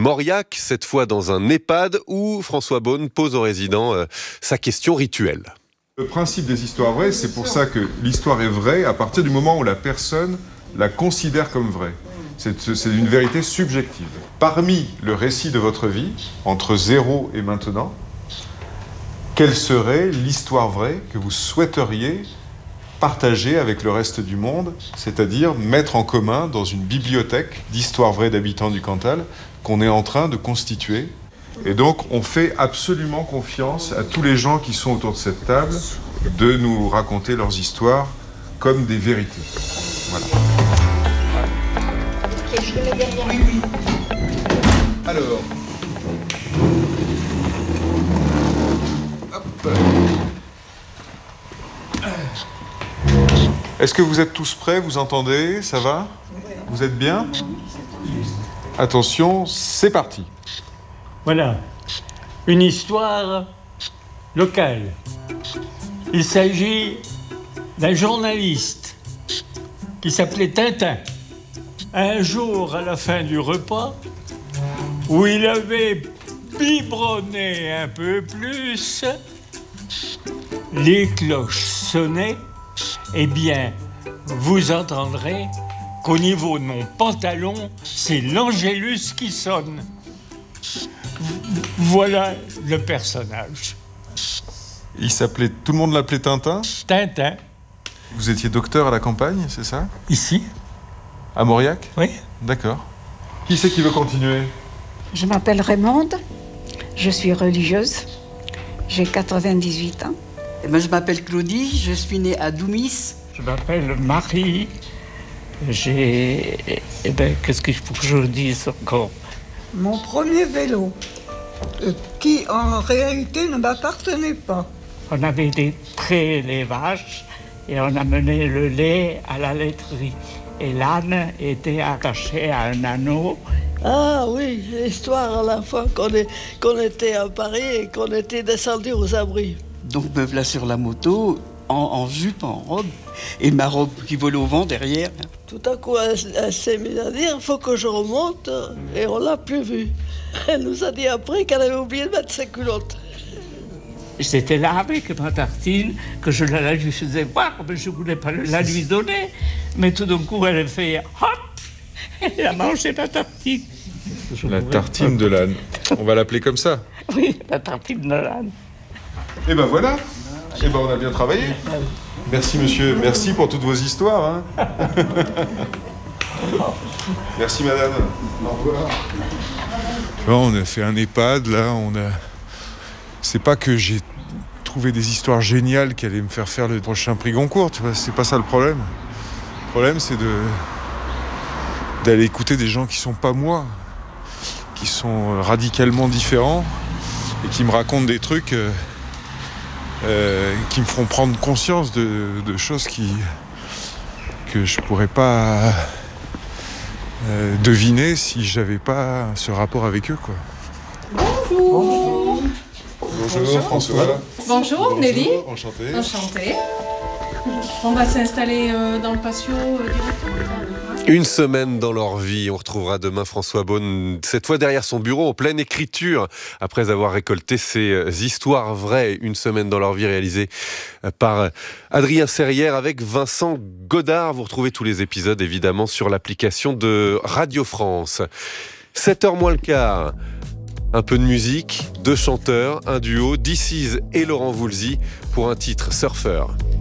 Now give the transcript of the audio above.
Mauriac, cette fois dans un EHPAD où François Beaune pose aux résidents sa question rituelle. Le principe des histoires vraies, c'est pour ça que l'histoire est vraie à partir du moment où la personne la considère comme vraie. C'est une vérité subjective. Parmi le récit de votre vie, entre 0 et maintenant, quelle serait l'histoire vraie que vous souhaiteriez partager avec le reste du monde, c'est-à-dire mettre en commun dans une bibliothèque d'histoires vraies d'habitants du Cantal qu'on est en train de constituer. Et donc, on fait absolument confiance à tous les gens qui sont autour de cette table de nous raconter leurs histoires comme des vérités. Voilà. Ok, je le mets derrière. Oui. Alors... Hop. Est-ce que vous êtes tous prêts? Vous entendez? Ça va? Vous êtes bien? Attention, c'est parti. Voilà, une histoire locale. Il s'agit d'un journaliste qui s'appelait Tintin. Un jour, à la fin du repas, où il avait biberonné un peu plus, les cloches sonnaient. Eh bien, vous entendrez qu'au niveau de mon pantalon, c'est l'Angélus qui sonne. Voilà le personnage. Il s'appelait... Tout le monde l'appelait Tintin? Tintin. Vous étiez docteur à la campagne, c'est ça? Ici? À Mauriac? Oui. D'accord. Qui c'est qui veut continuer? Je m'appelle Raymonde, je suis religieuse, j'ai 98 ans. Je m'appelle Claudie, je suis née à Doumis. Je m'appelle Marie. Qu'est-ce qu'il faut que je vous dise encore? Mon premier vélo, qui en réalité ne m'appartenait pas. On avait traité les vaches et on amenait le lait à la laiterie. Et l'âne était attaché à un anneau. Ah oui, l'histoire à la fois qu'on était à Paris et qu'on était descendu aux abris. Donc me voilà sur la moto, en jupe, en robe, et ma robe qui vole au vent derrière. Tout à coup, elle s'est mise à dire, il faut que je remonte, et on l'a plus vue. Elle nous a dit après qu'elle avait oublié de mettre ses culottes. J'étais là avec ma tartine, que je la lui faisais voir, mais je ne voulais pas la lui donner. Mais tout d'un coup, elle a fait hop, elle a mangé ma tartine. La tartine de l'âne. On va l'appeler comme ça? Oui, la tartine de l'âne. Et ben voilà. Et ben on a bien travaillé. Merci monsieur, merci pour toutes vos histoires. Hein. Merci madame. Au revoir. On a fait un EHPAD, là, C'est pas que j'ai trouvé des histoires géniales qui allaient me faire le prochain prix Goncourt, tu vois, c'est pas ça le problème. Le problème, c'est d'aller écouter des gens qui sont pas moi, qui sont radicalement différents et qui me racontent des trucs qui me feront prendre conscience de choses que je pourrais pas deviner si j'avais pas ce rapport avec eux, quoi. Bonjour. Bonjour François. Bonjour Nelly. Enchanté. Enchantée. On va s'installer dans le patio directement. Une semaine dans leur vie. On retrouvera demain François Beaune, cette fois derrière son bureau, en pleine écriture, après avoir récolté ses histoires vraies. Une semaine dans leur vie réalisée par Adrien Serrière avec Vincent Godard. Vous retrouvez tous les épisodes, évidemment, sur l'application de Radio France. 7h moins le quart. Un peu de musique, 2 chanteurs, un duo, This Is et Laurent Voulzy pour un titre Surfeur.